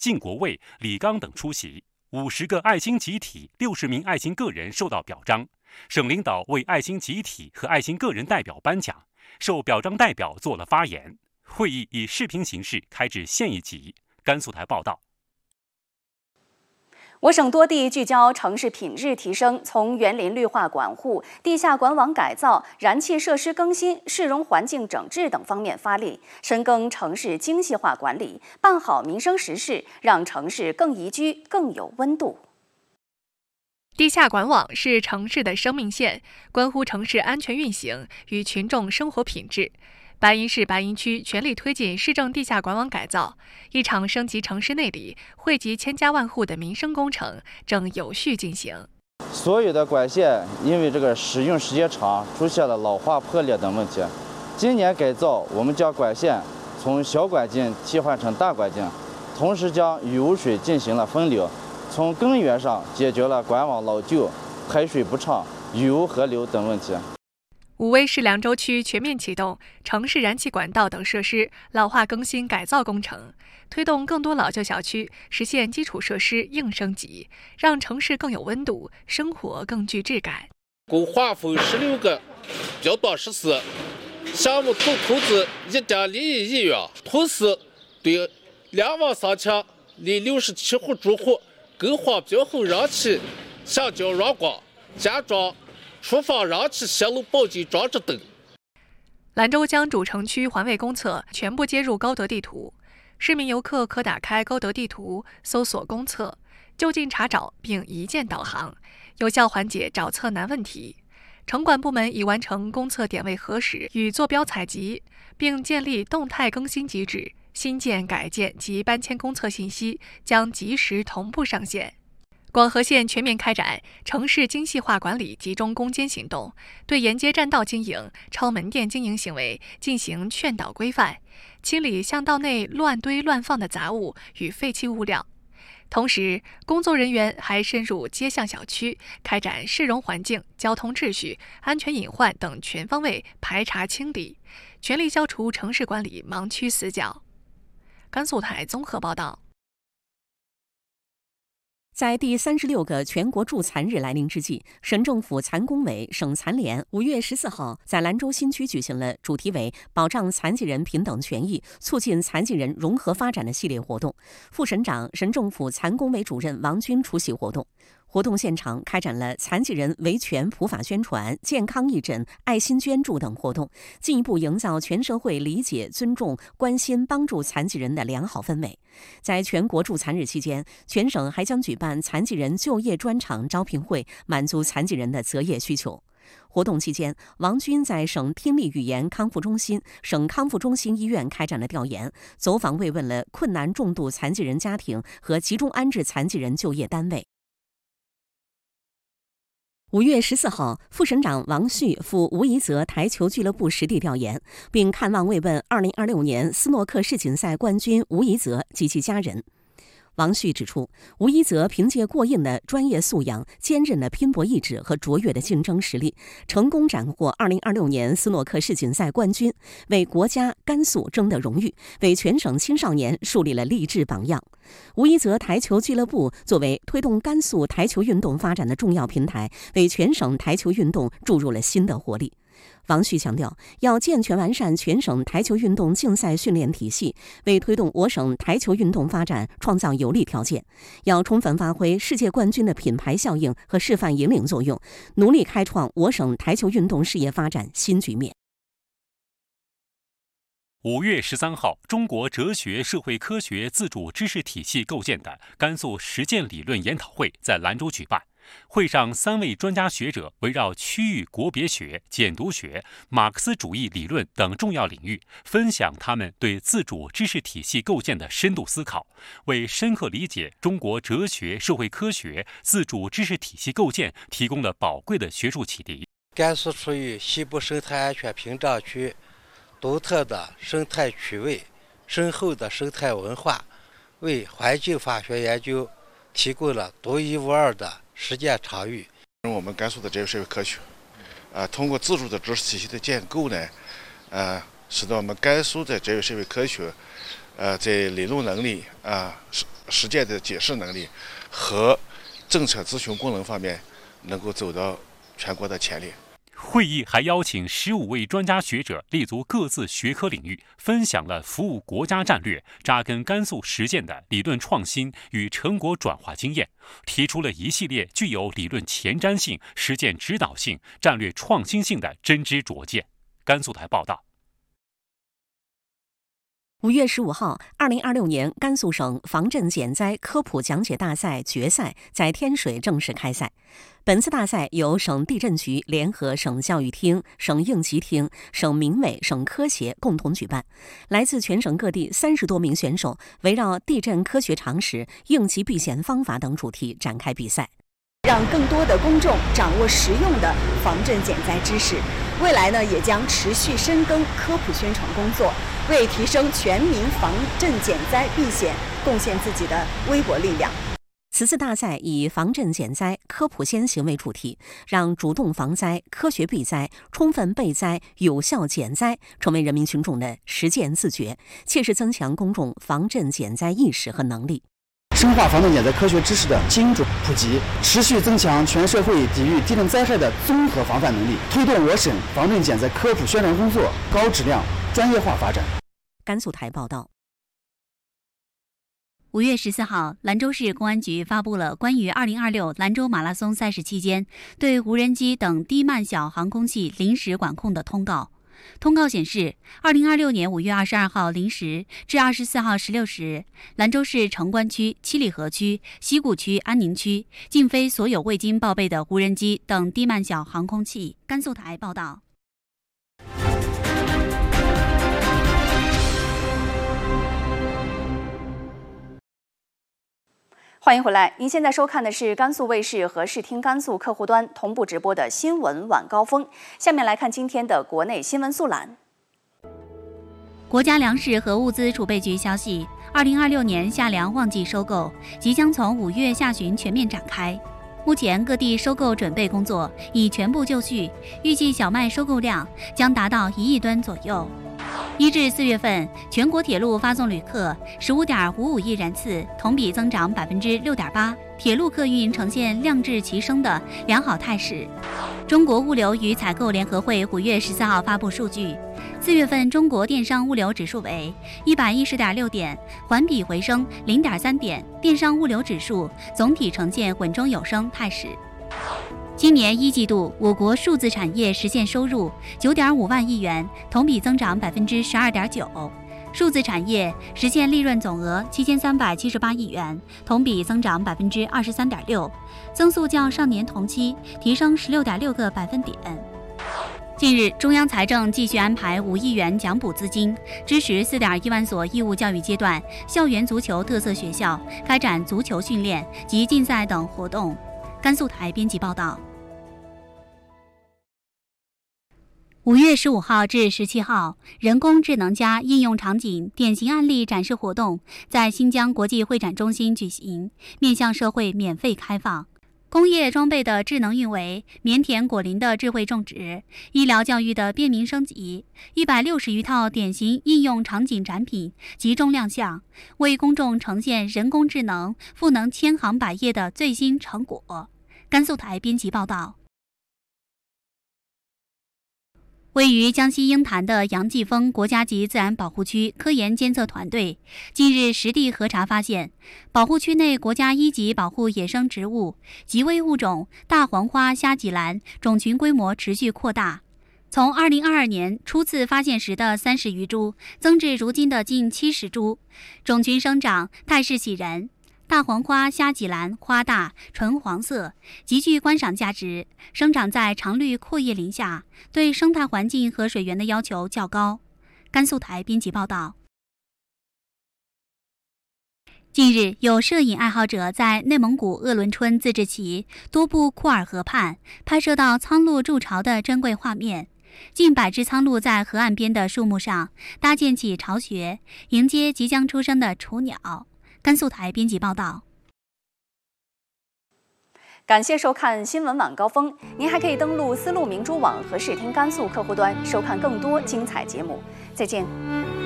晋国卫、李刚等出席。50个爱心集体、60名爱心个人受到表彰，省领导为爱心集体和爱心个人代表颁奖，受表彰代表做了发言。会议以视频形式开至县一级。甘肃台报道。 我省多地聚焦城市品质提升，从园林绿化管护、地下管网改造、燃气设施更新、市容环境整治等方面发力，深耕城市精细化管理，办好民生实事，让城市更宜居、更有温度。 地下管网是城市的生命线，关乎城市安全运行与群众生活品质。白银市白银区全力推进市政地下管网改造，一场升级城市内里、惠及千家万户的民生工程正有序进行。 所有的管线因为这个使用时间长，出现了老化、破裂等问题。今年改造，我们将管线从小管径替换成大管径，同时将雨污水进行了分流，从根源上解决了管网老旧、排水不畅、雨污合流等问题。 武威市凉州区全面启动城市燃气管道等设施老化更新改造工程，推动更多老旧小区实现基础设施硬升级，让城市更有温度，生活更具质感。 共划分16个标档实施，项目总投资1.01亿元，同时对2万3067户住户更换标后燃气橡胶软管，加装厨房燃气泄漏报警装置等。 兰州将主城区环卫公厕全部接入高德地图，市民游客可打开高德地图，搜索公厕，就近查找并一键导航，有效缓解找厕难问题。城管部门已完成公厕点位核实与坐标采集，并建立动态更新机制，新建、改建及搬迁公厕信息将及时同步上线。广河县全面开展城市精细化管理集中攻坚行动，对沿街占道经营、超门店经营行为进行劝导规范，清理巷道内乱堆乱放的杂物与废弃物料。同时，工作人员还深入街巷小区，开展市容环境、交通秩序、安全隐患等全方位排查清理，全力消除城市管理盲区死角。甘肃台综合报道。 在第36个全国助残日来临之际，省政府残工委、省残联5月14号在兰州新区举行了主题为“保障残疾人平等权益，促进残疾人融合发展”的系列活动。副省长、省政府残工委主任王军出席活动。活动现场开展了残疾人维权普法宣传、健康义诊、爱心捐助等活动，进一步营造全社会理解、尊重、关心、帮助残疾人的良好氛围。在全国助残日期间，全省还将举办残疾人就业专场招聘会，满足残疾人的择业需求。活动期间，王军在省听力语言康复中心、省康复中心医院开展了调研，走访慰问了困难重度残疾人家庭和集中安置残疾人就业单位。5月14号，副省长王旭赴吴宜泽台球俱乐部实地调研，并看望慰问2026年斯诺克世锦赛冠军吴宜泽及其家人。王旭指出，吴宜泽凭借过硬的专业素养、坚韧的拼搏意志和卓越的竞争实力，成功斩获2026年斯诺克世锦赛冠军，为国家甘肃争得荣誉，为全省青少年树立了励志榜样。吴宜泽台球俱乐部作为推动甘肃台球运动发展的重要平台，为全省台球运动注入了新的活力。王旭强调，要健全完善全省台球运动竞赛训练体系，为推动我省台球运动发展创造有利条件。要充分发挥世界冠军的品牌效应和示范引领作用，努力开创我省台球运动事业发展新局面。 5月13号，中国哲学社会科学自主知识体系构建的甘肃实践理论研讨会在兰州举办。会上，3位专家学者围绕区域国别学、简读学、马克思主义理论等重要领域，分享他们对自主知识体系构建的深度思考，为深刻理解中国哲学社会科学自主知识体系构建提供了宝贵的学术启迪。 甘肃处于西部生态安全屏障区，独特的生态趣味、深厚的生态文化，为环境法学研究提供了独一无二的实践场域。 我们甘肃的这个社会科学，通过自主的知识体系的建构呢，使得我们甘肃的这个社会科学， 在理论能力实践的解释能力和政策咨询功能方面能够走到全国的前列。 会议还邀请15位专家学者立足各自学科领域，分享了服务国家战略、扎根甘肃实践的理论创新与成果转化经验，提出了一系列具有理论前瞻性、实践指导性、战略创新性的真知灼见。甘肃台报道。 5月15号，2026年甘肃省防震减灾科普讲解大赛决赛在天水正式开赛。本次大赛由省地震局联合省教育厅、省应急厅、省民委、省科协共同举办，来自全省各地30多名选手围绕地震科学常识、应急避险方法等主题展开比赛， 让更多的公众掌握实用的防震减灾知识。未来呢，也将持续深耕科普宣传工作，为提升全民防震减灾避险贡献自己的微薄力量。 此次大赛以防震减灾、科普先行为主题，让主动防灾、科学避灾、充分备灾、有效减灾成为人民群众的实践自觉，切实增强公众防震减灾意识和能力。 深化防震减灾科学知识的精准普及，持续增强全社会抵御地震灾害的综合防范能力，推动我省防震减灾科普宣传工作高质量专业化发展。 甘肃台报道。 5月14号，兰州市公安局发布了关于2026兰州马拉松赛事期间对无人机等低慢小航空器临时管控的通告。通告显示，2026年5月22号0时至24号16时，兰州市城关区、七里河区、西固区、安宁区禁飞所有未经报备的无人机等低慢小航空器。甘肃台报道。 欢迎回来，您现在收看的是甘肃卫视和视听甘肃客户端同步直播的新闻晚高峰。下面来看今天的国内新闻速览。 国家粮食和物资储备局消息，2026年夏粮旺季收购即将从5月下旬全面展开。目前各地收购准备工作已全部就绪，预计小麦收购量将达到1亿吨左右。1至4月份，全国铁路发送旅客15.55亿人次，同比增长6.8%，铁路客运呈现量质齐升的良好态势。中国物流与采购联合会5月14号发布数据，4月份中国电商物流指数为110.6点，环比回升0.3点，电商物流指数总体呈现稳中有升态势。今年1季度，我国数字产业实现收入9.5万亿元，同比增长12.9%；数字产业实现利润总额7378亿元，同比增长23.6%，增速较上年同期提升16.6个百分点。近日，中央财政继续安排5亿元奖补资金，支持4.1万所义务教育阶段校园足球特色学校开展足球训练及竞赛等活动。甘肃台编辑报道。5月15号至17号，人工智能加应用场景典型案例展示活动在新疆国际会展中心举行，面向社会免费开放。工业装备的智能运维、棉田果林的智慧种植、医疗教育的便民升级，160余套典型应用场景展品集中亮相，为公众呈现人工智能赋能千行百业的最新成果。甘肃台编辑报道。位于江西鹰潭的杨继峰国家级自然保护区科研监测团队近日实地核查发现，保护区内国家1级保护野生植物极危物种大黄花虾脊兰种群规模持续扩大，从2022年初次发现时的30余株增至如今的近70株，种群生长态势喜人。大黄花虾脊兰花大纯黄色，极具观赏价值，生长在常绿阔叶林下，对生态环境和水源的要求较高。甘肃台编辑报道。近日，有摄影爱好者在内蒙古鄂伦春自治旗多布库尔河畔拍摄到苍鹭筑巢的珍贵画面，近100只苍鹭在河岸边的树木上搭建起巢穴，迎接即将出生的雏鸟。甘肃台编辑报道。 感谢收看新闻晚高峰，您还可以登录丝路明珠网和视听甘肃客户端收看更多精彩节目。再见。